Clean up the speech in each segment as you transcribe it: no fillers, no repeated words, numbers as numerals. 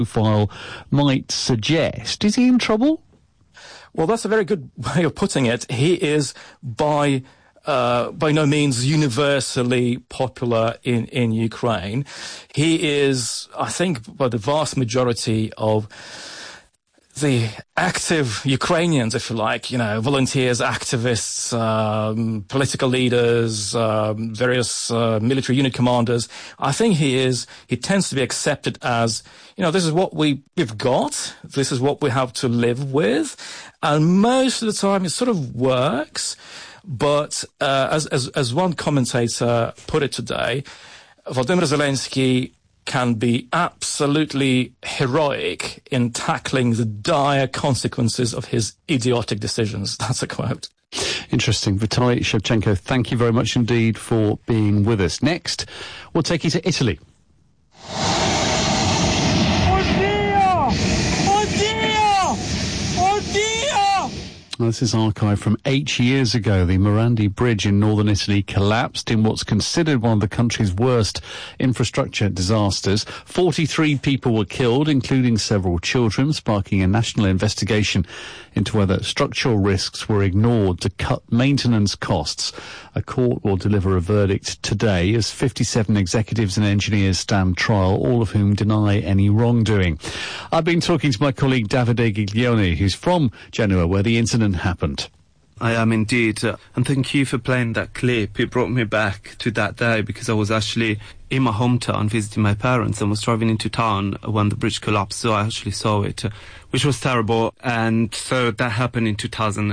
profile might suggest. Is he in trouble? Well, that's a very good way of putting it. He is by no means universally popular in Ukraine. He is, I think, by the vast majority of the active Ukrainians, if you like, volunteers, activists, political leaders, various military unit commanders. I think he tends to be accepted as, this is what we've got, this is what we have to live with, and most of the time it sort of works. But as one commentator put it today, Volodymyr Zelensky can be absolutely heroic in tackling the dire consequences of his idiotic decisions. That's a quote. Interesting. Vitaly Shevchenko, thank you very much indeed for being with us. Next, we'll take you to Italy. This is archived from 8 years ago. The Morandi Bridge in northern Italy collapsed in what's considered one of the country's worst infrastructure disasters. 43 people were killed, including several children, sparking a national investigation into whether structural risks were ignored to cut maintenance costs. A court will deliver a verdict today as 57 executives and engineers stand trial, all of whom deny any wrongdoing. I've been talking to my colleague Davide Giglione, who's from Genoa, where the incident happened. I am indeed, and thank you for playing that clip. It brought me back to that day because I was actually in my hometown visiting my parents and was driving into town when the bridge collapsed, so I actually saw it, which was terrible. And so that happened in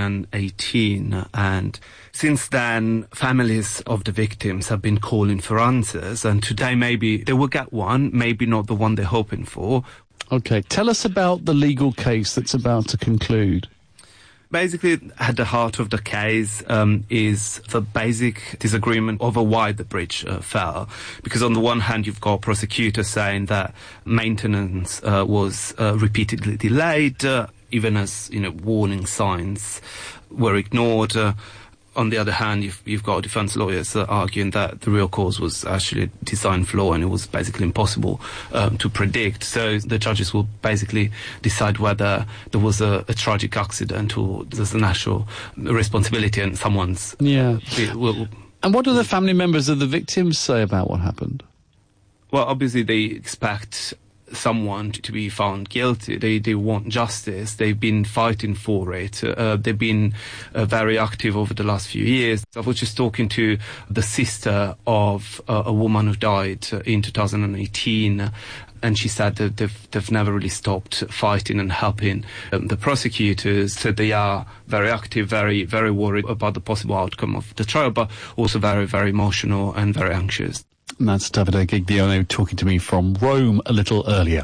2018, and since then families of the victims have been calling for answers, and today maybe they will get one, maybe not the one they're hoping for. Okay, tell us about the legal case that's about to conclude. Basically, at the heart of the case is the basic disagreement over why the bridge fell. Because on the one hand, you've got prosecutors saying that maintenance was repeatedly delayed, even as warning signs were ignored. On the other hand, you've got defense lawyers arguing that the real cause was actually a design flaw and it was basically impossible to predict. So the judges will basically decide whether there was a tragic accident or there's a national responsibility and someone's... Yeah. And what do the family members of the victims say about what happened? Well, obviously they expect someone to be found guilty. They want justice. They've been fighting for it. They've been very active over the last few years. I was just talking to the sister of a woman who died in 2018, and she said that they've never really stopped fighting and helping the prosecutors. So they are very active, very, very worried about the possible outcome of the trial, but also very, very emotional and very anxious. And that's Davide Giglione talking to me from Rome a little earlier.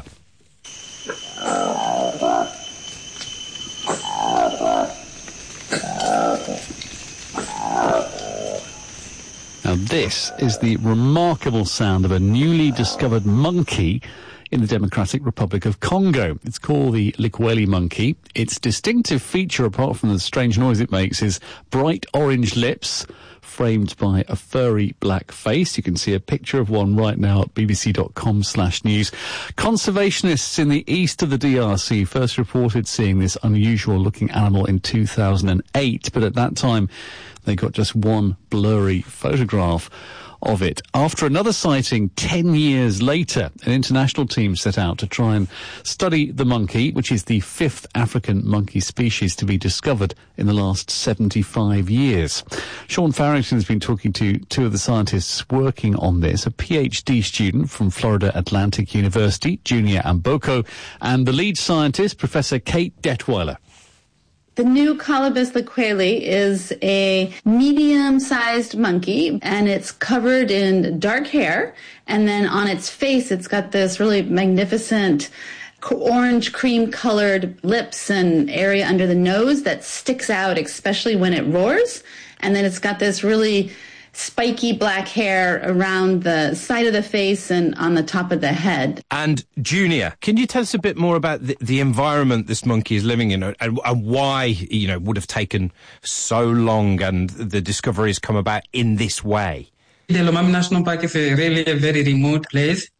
Now this is the remarkable sound of a newly discovered monkey in the Democratic Republic of Congo. It's called the Likweli monkey. Its distinctive feature, apart from the strange noise it makes, is bright orange lips, framed by a furry black face. You can see a picture of one right now at bbc.com/news. Conservationists in the east of the DRC first reported seeing this unusual-looking animal in 2008, but at that time they got just one blurry photograph of it. After another sighting 10 years later, an international team set out to try and study the monkey, which is the fifth African monkey species to be discovered in the last 75 years. Sean Farrington has been talking to two of the scientists working on this, a PhD student from Florida Atlantic University, Junior Amboko, and the lead scientist, Professor Kate Detweiler. The new Colobus likweli is a medium-sized monkey, and it's covered in dark hair, and then on its face it's got this really magnificent orange cream-colored lips and area under the nose that sticks out, especially when it roars, and then it's got this really spiky black hair around the side of the face and on the top of the head. And Junior, can you tell us a bit more about the environment this monkey is living in and why, would have taken so long and the discovery has come about in this way? The Lomami National Park is really a very remote place.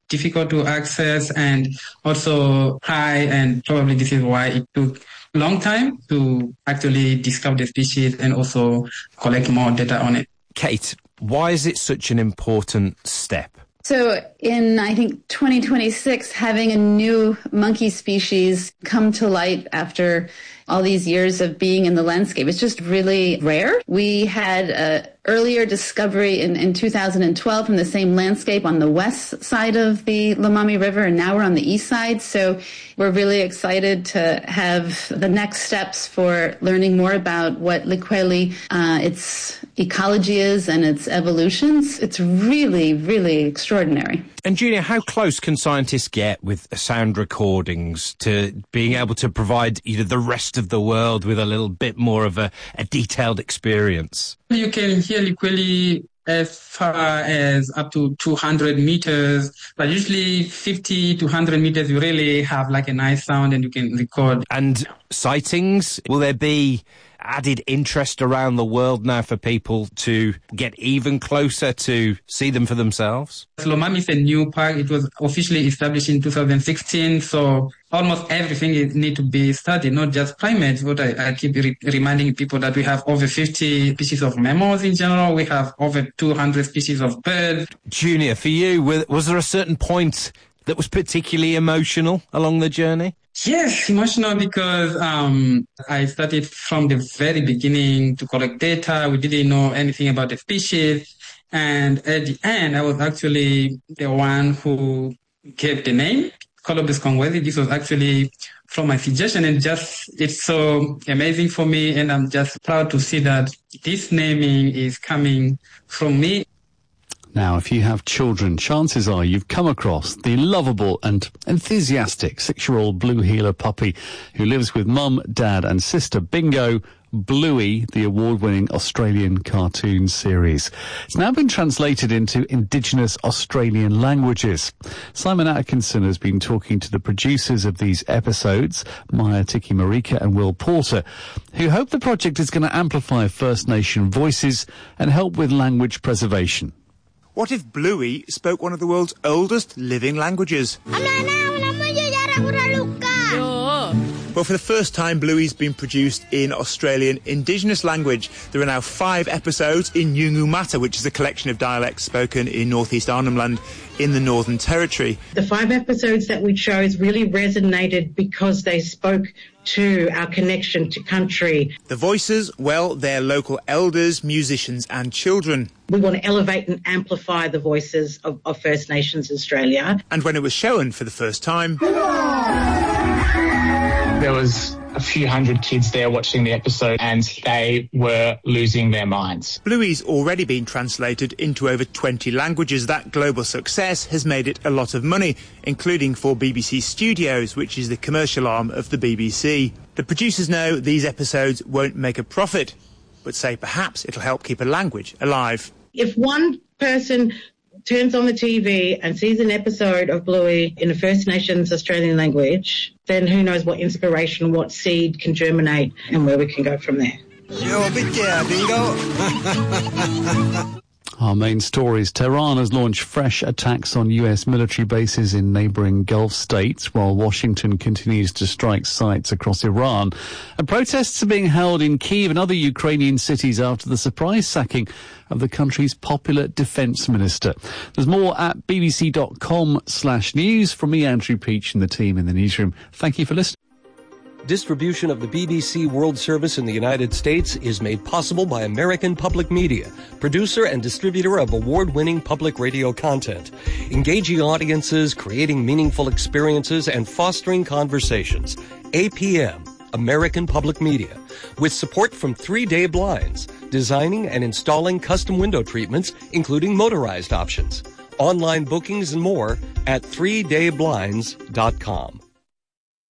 difficult to access and also high, and probably this is why it took a long time to actually discover the species and also collect more data on it. Kate, why is it such an important step? So in, I think, 2026, having a new monkey species come to light after all these years of being in the landscape, it's just really rare. We had an earlier discovery in 2012 from the same landscape on the west side of the Lomami River, and now we're on the east side. So we're really excited to have the next steps for learning more about what Likweli, its ecology is and its evolutions. It's really, really extraordinary. And Junior, how close can scientists get with sound recordings to being able to provide the rest of the world with a little bit more of a detailed experience? You can hear Likweli as far as up to 200 meters, but usually 50 to 100 meters, you really have like a nice sound and you can record. And sightings, will there be added interest around the world now for people to get even closer to see them for themselves? Lomami is a new park. It was officially established in 2016, so almost everything needs to be studied, not just primates. What I keep reminding people that we have over 50 species of mammals in general. We have over 200 species of birds. Junior, for you, was there a certain point that was particularly emotional along the journey? Yes, emotional because I started from the very beginning to collect data. We didn't know anything about the species. And at the end, I was actually the one who gave the name, Colobus congwesi. This was actually from my suggestion, and it's so amazing for me. And I'm just proud to see that this naming is coming from me. Now, if you have children, chances are you've come across the lovable and enthusiastic 6-year-old blue heeler puppy who lives with mum, dad and sister Bingo, Bluey, the award-winning Australian cartoon series. It's now been translated into Indigenous Australian languages. Simon Atkinson has been talking to the producers of these episodes, Maya Tiki Marika and Will Porter, who hope the project is going to amplify First Nation voices and help with language preservation. What if Bluey spoke one of the world's oldest living languages? Well, for the first time, Bluey's been produced in Australian Indigenous language. There are now 5 episodes in Nyungu Mata, which is a collection of dialects spoken in northeast Arnhem Land in the Northern Territory. The 5 episodes that we chose really resonated because they spoke to our connection to country. The voices, well, they're local elders, musicians and children. We want to elevate and amplify the voices of First Nations Australia. And when it was shown for the first time, there was a few hundred kids there watching the episode and they were losing their minds. Bluey's already been translated into over 20 languages. That global success has made it a lot of money, including for BBC Studios, which is the commercial arm of the BBC. The producers know these episodes won't make a profit, but say perhaps it'll help keep a language alive. If one person turns on the TV and sees an episode of Bluey in a First Nations Australian language, then who knows what inspiration, what seed can germinate and where we can go from there. Yo, big yeah, bingo. Our main stories. Tehran has launched fresh attacks on US military bases in neighbouring Gulf states, while Washington continues to strike sites across Iran. And protests are being held in Kyiv and other Ukrainian cities after the surprise sacking of the country's popular defence minister. There's more at bbc.com/news. From me, Andrew Peach, and the team in the newsroom. Thank you for listening. Distribution of the BBC World Service in the United States is made possible by American Public Media, producer and distributor of award-winning public radio content, engaging audiences, creating meaningful experiences, and fostering conversations. APM, American Public Media, with support from 3 Day Blinds, designing and installing custom window treatments, including motorized options. Online bookings and more at 3dayblinds.com.